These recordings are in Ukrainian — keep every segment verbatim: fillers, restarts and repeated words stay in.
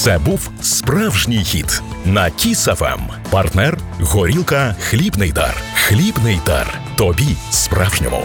Це був справжній хіт на Кіс еф ем. Партнер – горілка «Хлібний дар». «Хлібний дар». Тобі справжньому.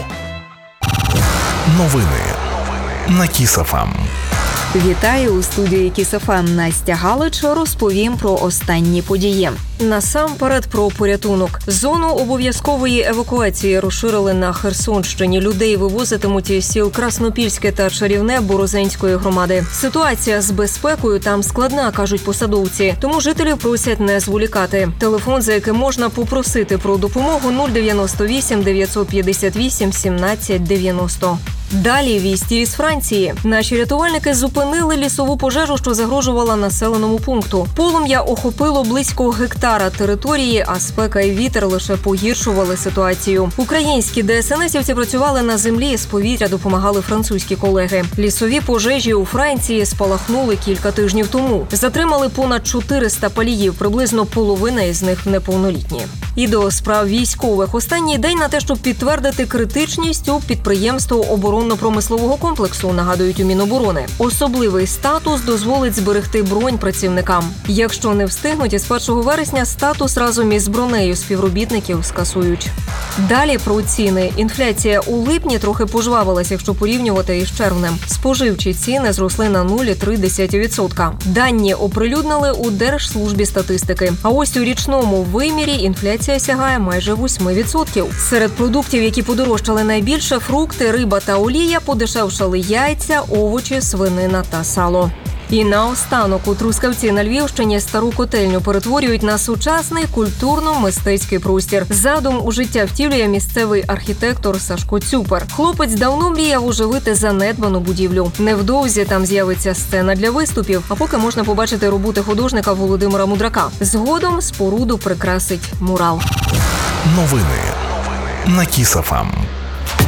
Новини на Кіс еф ем. Вітаю у студії Кіс еф ем. Настя Галич. Розповім про останні події. Насамперед про порятунок. Зону обов'язкової евакуації розширили на Херсонщині. Людей вивозитимуть із сіл Краснопільське та Чарівне Борозенської громади. Ситуація з безпекою там складна, кажуть посадовці. Тому жителів просять не зволікати. Телефон, за яким можна попросити про допомогу, нуль дев'яносто вісім дев'ятсот п'ятдесят вісім сімнадцять дев'яносто. Далі вісті із Франції. Наші рятувальники зупинили лісову пожежу, що загрожувала населеному пункту. Полум'я охопило близько гектара території, а спека і вітер лише погіршували ситуацію. Українські ДСНСівці працювали на землі, з повітря допомагали французькі колеги. Лісові пожежі у Франції спалахнули кілька тижнів тому. Затримали понад чотириста паліїв, приблизно половина із них неповнолітні. І до справ військових. Останній день на те, щоб підтвердити критичність у підприємства оборонно-промислового комплексу, нагадують у Міноборони. Особливий статус дозволить зберегти бронь працівникам. Якщо не встигнуть, із першого вересня статус разом із бронею співробітників скасують. Далі про ціни. Інфляція у липні трохи пожвавилася, якщо порівнювати із червнем. Споживчі ціни зросли на нуль цілих три десятих відсотка. Дані оприлюднили у Держслужбі статистики. А ось у річному вимірі інфляція сягає майже вісім відсотків. Серед продуктів, які подорожчали найбільше – фрукти, риба та олія, подешевшали яйця, овочі, свинина та сало. І наостанок у Трускавці на Львівщині стару котельню перетворюють на сучасний культурно-мистецький простір. Задум у життя втілює місцевий архітектор Сашко Цюпер. Хлопець давно мріяв оживити занедбану будівлю. Невдовзі там з'явиться сцена для виступів, а поки можна побачити роботи художника Володимира Мудрака. Згодом споруду прикрасить мурал. Новини на Кіс еф ем.